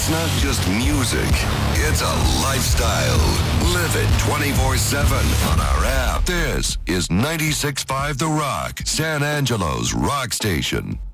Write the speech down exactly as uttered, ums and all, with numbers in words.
It's not just music. It's a lifestyle. Live it twenty-four seven on our app. This is ninety-six point five The Rock, San Angelo's rock station.